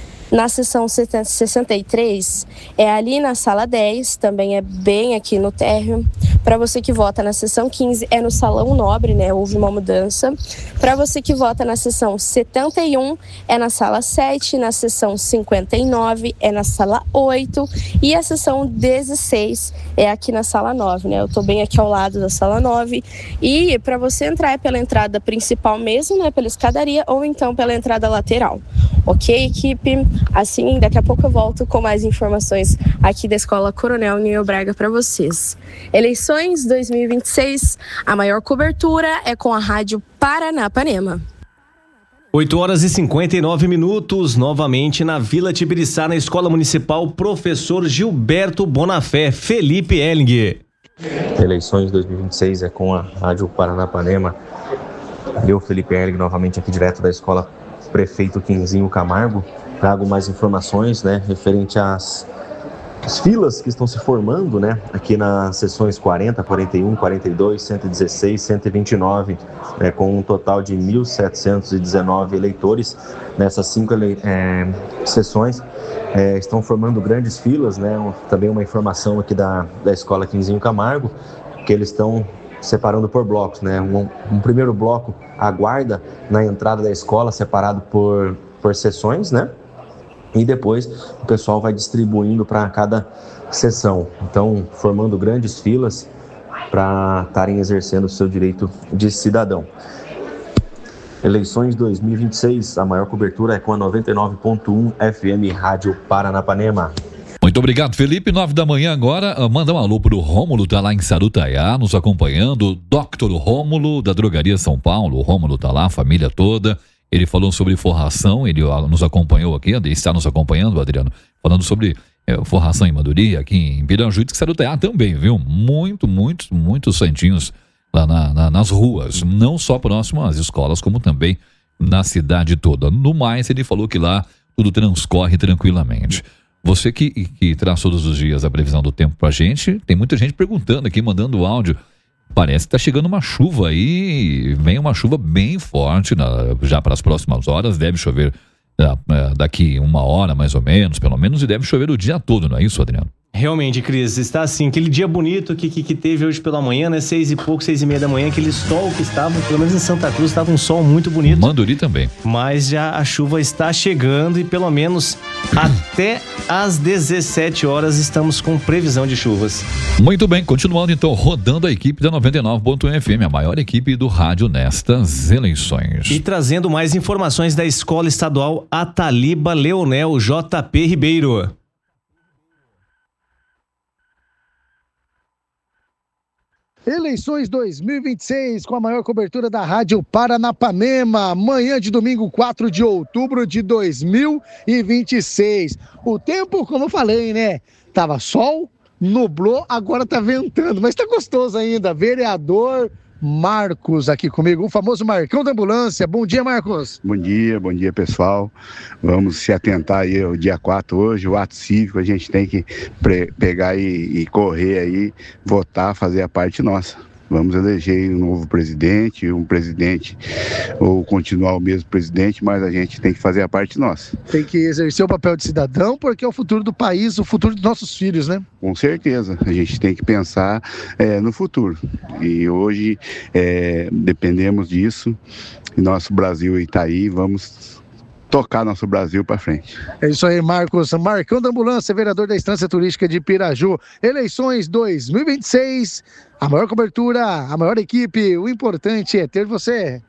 Na sessão sessenta e três, é ali na sala dez, também é bem aqui no térreo. Para você que vota na sessão quinze, é no salão nobre, né? Houve uma mudança. Para você que vota na sessão setenta e um, é na sala sete. Na sessão cinquenta e nove, é na sala oito. E a sessão dezesseis é aqui na sala nove, né? Eu tô bem aqui ao lado da sala nove. E para você entrar é pela entrada principal mesmo, né? Pela escadaria, ou então pela entrada lateral. Ok, equipe? Assim, daqui a pouco eu volto com mais informações aqui da Escola Coronel Nhonhô Braga para vocês. Eleições dois mil e vinte e seis, a maior cobertura é com a Rádio Paranapanema. oito horas e cinquenta e nove minutos, novamente na Vila Tibiriçá, na Escola Municipal Professor Gilberto Bonafé, Felipe Elling. Eleições dois mil e vinte e seis é com a Rádio Paranapanema. Eu, Felipe Elling, novamente aqui direto da Escola Prefeito Quinzinho Camargo. Trago mais informações, né, referente às, às filas que estão se formando, né, aqui nas sessões quarenta, quarenta e um, quarenta e dois, cento e dezesseis, cento e vinte e nove, né, com um total de mil setecentos e dezenove eleitores nessas cinco ele, é, sessões. É, estão formando grandes filas, né, um, também uma informação aqui da, da Escola Quinzinho Camargo, que eles estão separando por blocos, né, um, um primeiro bloco aguarda na entrada da escola, separado por, por sessões, né, e depois o pessoal vai distribuindo para cada sessão. Então, formando grandes filas para estarem exercendo o seu direito de cidadão. Eleições dois mil e vinte e seis, a maior cobertura é com a noventa e nove ponto um F M Rádio Paranapanema. Muito obrigado, Felipe. Nove da manhã agora. Manda um alô pro Rômulo, tá lá em Sarutaiá, nos acompanhando. doutor Rômulo, da Drogaria São Paulo. O Rômulo tá lá, a família toda. Ele falou sobre forração, ele nos acompanhou aqui, está nos acompanhando, Adriano, falando sobre é, forração em Maduri, aqui em Piraju, que Sarutaiá também, viu? Muito, muito, muitos santinhos lá na, na, nas ruas, não só próximo às escolas, como também na cidade toda. No mais, ele falou que lá tudo transcorre tranquilamente. Você que, que traz todos os dias a previsão do tempo pra gente, tem muita gente perguntando aqui, mandando áudio. Parece que tá chegando uma chuva aí, vem uma chuva bem forte na, já para as próximas horas, deve chover uh, daqui uma hora mais ou menos, pelo menos, e deve chover o dia todo, não é isso, Adriano? Realmente, Cris, está assim, aquele dia bonito que, que, que teve hoje pela manhã, né, seis e pouco, seis e meia da manhã, aquele sol que estava, pelo menos em Santa Cruz, estava um sol muito bonito. Manduri também. Mas já a chuva está chegando e pelo menos até às dezessete horas estamos com previsão de chuvas. Muito bem, continuando então, rodando a equipe da noventa e nove ponto um F M, a maior equipe do rádio nestas eleições. E trazendo mais informações da Escola Estadual Ataliba Leonel J P Ribeiro. Eleições dois mil e vinte e seis, com a maior cobertura da Rádio Paranapanema, manhã de domingo, quatro de outubro de dois mil e vinte e seis. O tempo, como eu falei, né? Tava sol, nublou, agora tá ventando, mas tá gostoso ainda. Vereador Marcos aqui comigo, o famoso Marcão da Ambulância. Bom dia, Marcos. Bom dia, bom dia, pessoal. Vamos se atentar aí ao dia quatro hoje, o ato cívico, a gente tem que pre- pegar e, e correr aí, votar, fazer a parte nossa. Vamos eleger um novo presidente, um presidente, ou continuar o mesmo presidente, mas a gente tem que fazer a parte nossa. Tem que exercer o papel de cidadão, porque é o futuro do país, o futuro dos nossos filhos, né? Com certeza, a gente tem que pensar é, no futuro. E hoje é, dependemos disso, e nosso Brasil está aí, vamos tocar nosso Brasil para frente. É isso aí, Marcos. Marcão da Ambulância, vereador da Estância Turística de Piraju. Eleições dois mil e vinte e seis, a maior cobertura, a maior equipe, o importante é ter você.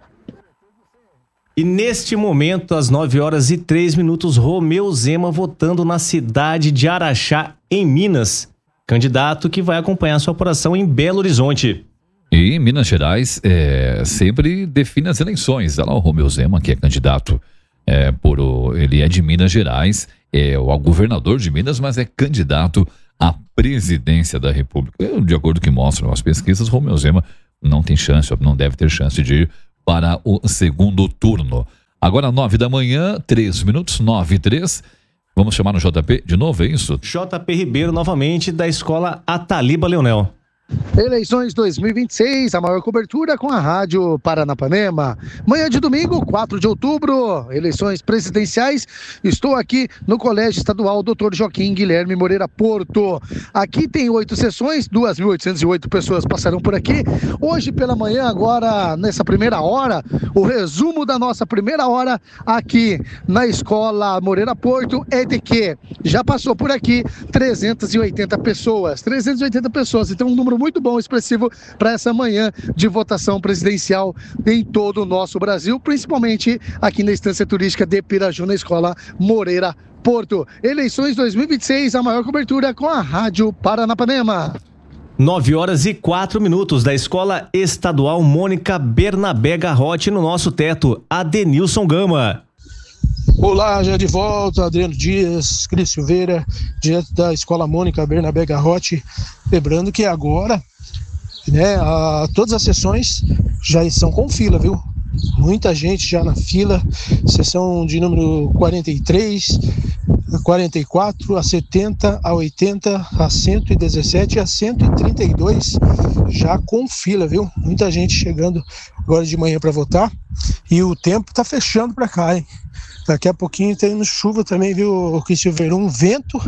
E neste momento, às nove horas e três minutos, Romeu Zema votando na cidade de Araxá, em Minas. Candidato que vai acompanhar sua apuração em Belo Horizonte. E em Minas Gerais, é, sempre define as eleições. Olha lá o Romeu Zema, que é candidato. É, por o, ele é de Minas Gerais, é o governador de Minas, mas é candidato à presidência da República. De acordo com o que mostram as pesquisas, Romeu Zema não tem chance, não deve ter chance de ir para o segundo turno. Agora, nove da manhã, três minutos, nove e três. Vamos chamar no J P de novo, é isso? J P Ribeiro, novamente, da Escola Ataliba Leonel. Eleições dois mil e vinte e seis, a maior cobertura com a Rádio Paranapanema. Manhã de domingo, quatro de outubro, eleições presidenciais. Estou aqui no Colégio Estadual doutor Joaquim Guilherme Moreira Porto. Aqui tem oito sessões, duas mil oitocentas e oito pessoas passaram por aqui. Hoje pela manhã, agora nessa primeira hora, o resumo da nossa primeira hora aqui na Escola Moreira Porto é de que já passou por aqui trezentas e oitenta pessoas. trezentas e oitenta pessoas, então um número muito bom, expressivo para essa manhã de votação presidencial em todo o nosso Brasil, principalmente aqui na Estância Turística de Piraju, na Escola Moreira Porto. Eleições dois mil e vinte e seis, a maior cobertura com a Rádio Paranapanema. nove horas e quatro minutos da Escola Estadual Mônica Bernabé Garrote no nosso teto, Adenilson Gama. Olá, já de volta, Adriano Dias, Cris Silveira, direto da Escola Mônica Bernabé Garrote. Lembrando que agora, né, a, todas as sessões já estão com fila, viu? Muita gente já na fila, sessão de número quarenta e três, quarenta e quatro, a setenta, a oitenta, a cento e dezessete e a cento e trinta e dois já com fila, viu? Muita gente chegando agora de manhã para votar e o tempo tá fechando para cá, hein? Daqui a pouquinho tá indo chuva também, viu, Cris Silveira? Um vento.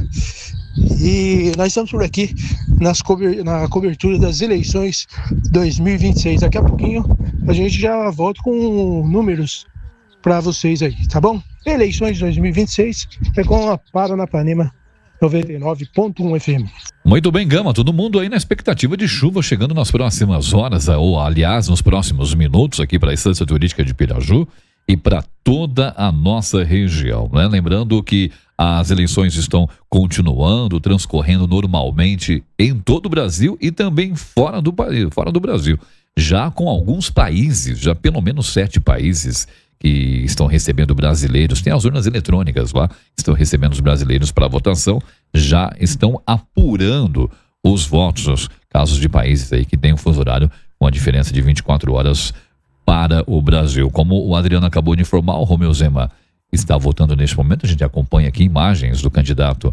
E nós estamos por aqui nas cober- na cobertura das eleições dois mil e vinte e seis. Daqui a pouquinho a gente já volta com números para vocês aí, tá bom? Eleições dois mil e vinte e seis é com a Paranapanema noventa e nove ponto um F M. Muito bem, Gama, todo mundo aí na expectativa de chuva chegando nas próximas horas, ou aliás, nos próximos minutos aqui para a Estância Turística de Piraju e para toda a nossa região, né? Lembrando que as eleições estão continuando, transcorrendo normalmente em todo o Brasil e também fora do, fora do Brasil. Já com alguns países, já pelo menos sete países que estão recebendo brasileiros, tem as urnas eletrônicas lá, estão recebendo os brasileiros para votação, já estão apurando os votos, os casos de países aí que têm um fuso horário com a diferença de vinte e quatro horas para o Brasil. Como o Adriano acabou de informar, o Romeu Zema está votando neste momento, a gente acompanha aqui imagens do candidato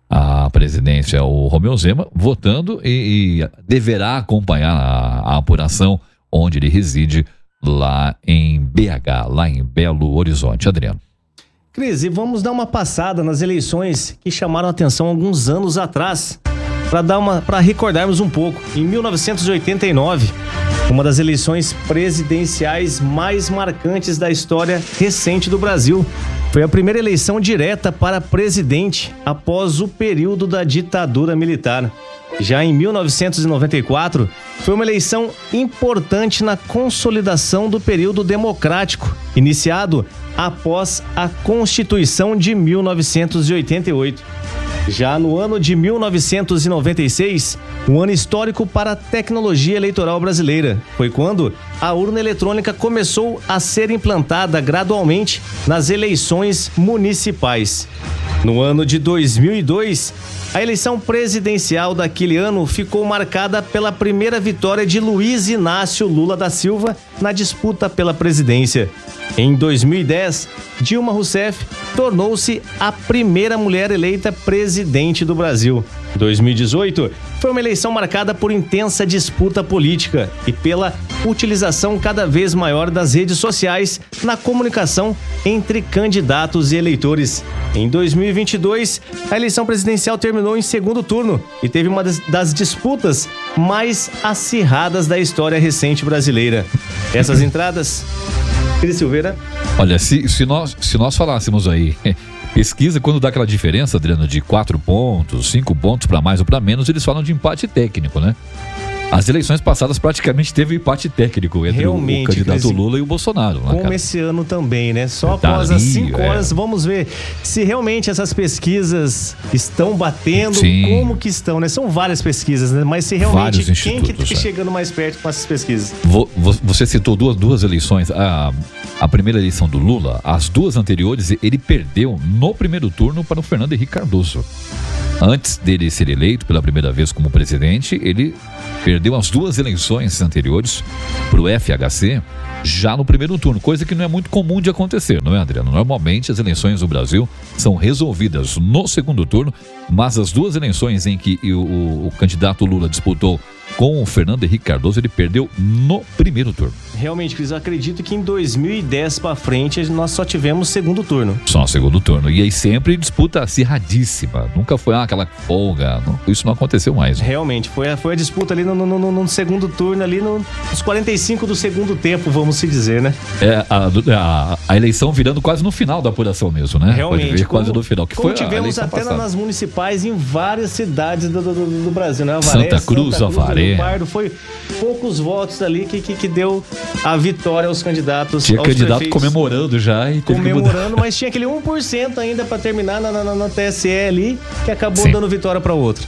à presidência, o Romeu Zema, votando e, e deverá acompanhar a, a apuração onde ele reside, lá em B H, lá em Belo Horizonte. Adriano. Cris, e vamos dar uma passada nas eleições que chamaram a atenção alguns anos atrás, para dar uma, para recordarmos um pouco. Em mil novecentos e oitenta e nove, uma das eleições presidenciais mais marcantes da história recente do Brasil. Foi a primeira eleição direta para presidente após o período da ditadura militar. Já em mil novecentos e noventa e quatro, foi uma eleição importante na consolidação do período democrático, iniciado após a Constituição de mil novecentos e oitenta e oito. Já no ano de mil novecentos e noventa e seis, um ano histórico para a tecnologia eleitoral brasileira. Foi quando a urna eletrônica começou a ser implantada gradualmente nas eleições municipais. No ano de dois mil e dois, a eleição presidencial daquele ano ficou marcada pela primeira vitória de Luiz Inácio Lula da Silva na disputa pela presidência. Em dois mil e dez, Dilma Rousseff tornou-se a primeira mulher eleita presidente do Brasil. dois mil e dezoito foi uma eleição marcada por intensa disputa política e pela utilização cada vez maior das redes sociais na comunicação entre candidatos e eleitores. Em dois mil e vinte e dois, a eleição presidencial terminou em segundo turno e teve uma das disputas mais acirradas da história recente brasileira. Essas entradas... Cris Silveira. Olha, se, se, nós, se nós falássemos aí, pesquisa, quando dá aquela diferença, Adriano, de quatro pontos, cinco pontos para mais ou para menos, eles falam de empate técnico, né? As eleições passadas praticamente teve empate técnico entre Realmente, o candidato Cris, Lula e o Bolsonaro. Né, como cara? Esse ano também, né? Só tá após ali, as cinco é. horas, vamos ver se realmente essas pesquisas estão batendo, Sim. como que estão, né? São várias pesquisas, né? Mas se realmente, quem que está chegando mais perto com essas pesquisas? Você citou duas, duas eleições. A, a primeira eleição do Lula, as duas anteriores, ele perdeu no primeiro turno para o Fernando Henrique Cardoso. Antes dele ser eleito pela primeira vez como presidente, ele perdeu as duas eleições anteriores para o F H C já no primeiro turno, coisa que não é muito comum de acontecer, não é, Adriano? Normalmente as eleições do Brasil são resolvidas no segundo turno, mas as duas eleições em que o, o, o candidato Lula disputou com o Fernando Henrique Cardoso, ele perdeu no primeiro turno. Realmente, Cris, eu acredito que em dois mil e dez para frente nós só tivemos segundo turno. Só segundo turno. E aí sempre disputa acirradíssima. Nunca foi ah, aquela folga. Não, isso não aconteceu mais. Né? Realmente, foi a, foi a disputa ali no, no, no, no segundo turno, ali no, nos quarenta e cinco do segundo tempo, vamos se dizer, né? É, a, a, a eleição virando quase no final da apuração mesmo, né? Realmente. Pode ver, como, quase no final. Que como foi tivemos a até passada. nas municipais em várias cidades do, do, do, do Brasil, né? Avaré, Santa Cruz, Santa Cruz Avaré. Pardo, foi poucos votos ali que, que, que deu a vitória aos candidatos. Tinha aos candidato prefeitos. comemorando já e teve comemorando, mas tinha aquele um por cento ainda para terminar na, na, na T S E ali, que acabou Sim. dando vitória para outro.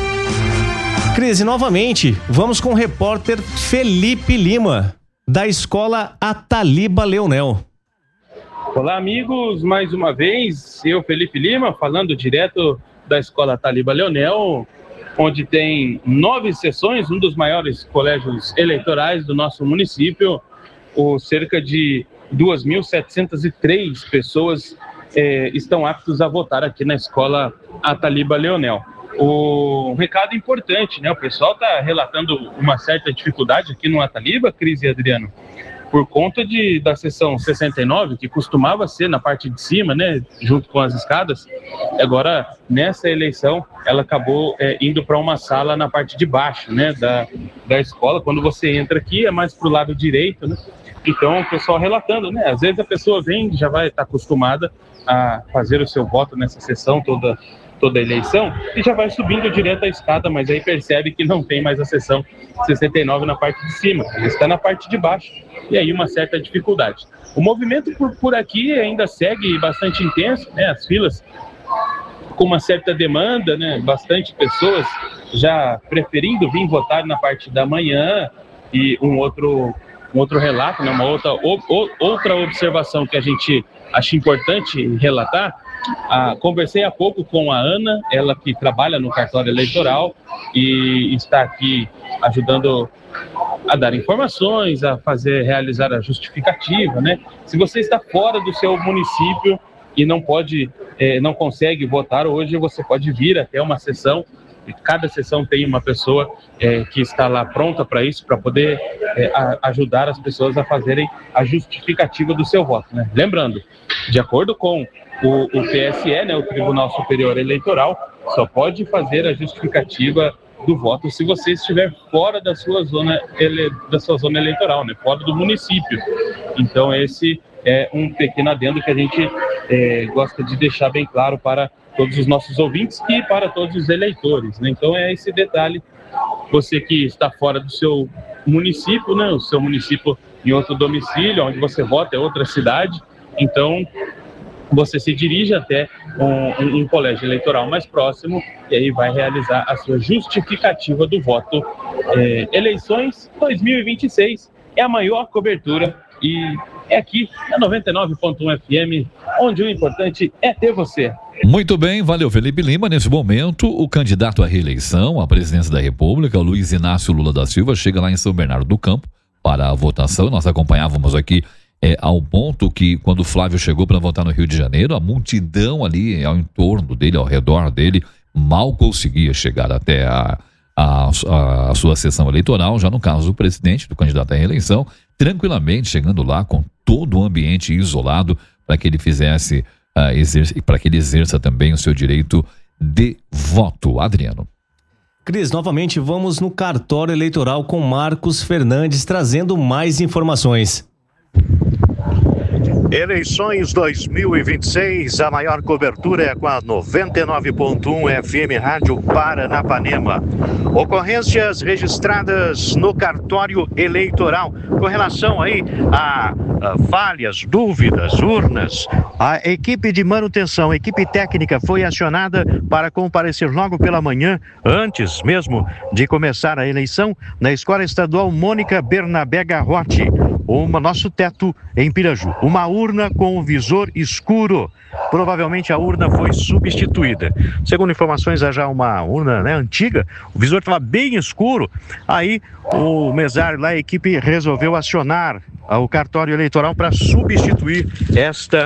Cris, e novamente, vamos com o repórter Felipe Lima, da escola Ataliba Leonel. Olá, amigos, mais uma vez, eu, Felipe Lima, falando direto da escola Ataliba Leonel, onde tem nove sessões, um dos maiores colégios eleitorais do nosso município. O cerca de duas mil setecentas e três pessoas eh, estão aptos a votar aqui na escola Ataliba Leonel. O, um recado importante, né? O pessoal está relatando uma certa dificuldade aqui no Ataliba, Cris e Adriano, por conta de, da seção sessenta e nove, que costumava ser na parte de cima, né, junto com as escadas. Agora, nessa eleição, ela acabou é, indo para uma sala na parte de baixo, né, da, da escola. Quando você entra aqui, é mais para o lado direito, né? Então, o pessoal relatando, né? Às vezes a pessoa vem, já vai estar acostumada a fazer o seu voto nessa sessão toda, toda a eleição, e já vai subindo direto a escada, mas aí percebe que não tem mais a seção sessenta e nove na parte de cima, ele está na parte de baixo, e aí uma certa dificuldade. O movimento por, por aqui ainda segue bastante intenso, né? As filas com uma certa demanda, né? Bastante pessoas já preferindo vir votar na parte da manhã, e um outro um outro relato, né, uma outra, o, o, outra observação que a gente acha importante relatar. Ah, conversei há pouco com a Ana, ela que trabalha no cartório eleitoral e está aqui ajudando a dar informações, a fazer, realizar a justificativa, né? Se você está fora do seu município e não pode, eh, não consegue votar hoje, você pode vir até uma sessão. Cada sessão tem uma pessoa eh, que está lá pronta para isso, para poder eh, a, ajudar as pessoas a fazerem a justificativa do seu voto, né? Lembrando, de acordo com o, o T S E, né, o Tribunal Superior Eleitoral, só pode fazer a justificativa do voto se você estiver fora da sua zona, ele, da sua zona eleitoral, né, fora do município. Então esse é um pequeno adendo que a gente é, gosta de deixar bem claro para todos os nossos ouvintes e para todos os eleitores, né? Então é esse detalhe, você que está fora do seu município, né, o seu município em outro domicílio, onde você vota é outra cidade, então você se dirige até um, um, um colégio eleitoral mais próximo e aí vai realizar a sua justificativa do voto. É, eleições dois mil e vinte e seis é a maior cobertura e é aqui na noventa e nove ponto um F M, onde o importante é ter você. Muito bem, valeu Felipe Lima. Nesse momento, o candidato à reeleição à presidência da República, Luiz Inácio Lula da Silva, chega lá em São Bernardo do Campo para a votação. Nós acompanhávamos aqui É, ao ponto que, quando o Flávio chegou para votar no Rio de Janeiro, a multidão ali ao entorno dele, ao redor dele, mal conseguia chegar até a, a, a, a sua sessão eleitoral. Já no caso do presidente, do candidato à reeleição, tranquilamente chegando lá com todo o ambiente isolado para que ele fizesse, uh, exerce, para que ele exerça também o seu direito de voto. Adriano. Cris, novamente vamos no cartório eleitoral com Marcos Fernandes trazendo mais informações. Eleições dois mil e vinte e seis, a maior cobertura é com a noventa e nove ponto um F M Rádio Paranapanema. Ocorrências registradas no cartório eleitoral com relação aí a, a falhas, dúvidas, urnas. A equipe de manutenção, a equipe técnica foi acionada para comparecer logo pela manhã, antes mesmo de começar a eleição, na Escola Estadual Mônica Bernabé Garrote, uma nosso teto em Piraju. Uma urna com o visor escuro. Provavelmente a urna foi substituída. Segundo informações, há já uma urna, né, antiga, o visor estava bem escuro. Aí o mesário lá, a equipe resolveu acionar o cartório eleitoral para substituir esta